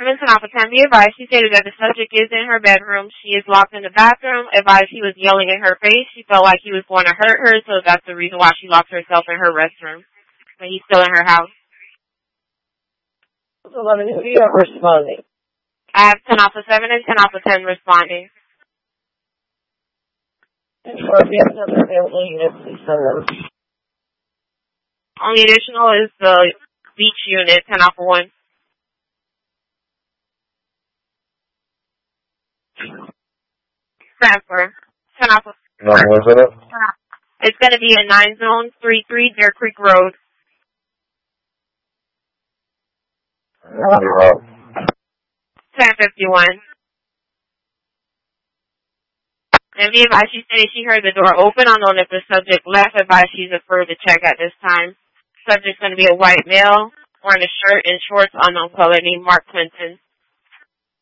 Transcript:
Vincent off of 10, be advised, she stated that the subject is in her bedroom. She is locked in the bathroom. Advised he was yelling in her face. She felt like he was going to hurt her, so that's the reason why she locked herself in her restroom. But he's still in her house. 11, who you have responding? I have 10 off of 7 and 10 off of 10 responding. And for if you have another available unit, please send them. Only additional is the beach unit, 10 off of 1. Transfer, 10 off of... What's it? It's going to be a 9 zone, 33 Deer Creek Road. 1051. And be advised, she said she heard the door open. Unknown if the subject left. Advised she's referred to check at this time. Subject's going to be a white male wearing a shirt and shorts, unknown color, named Mark Clinton.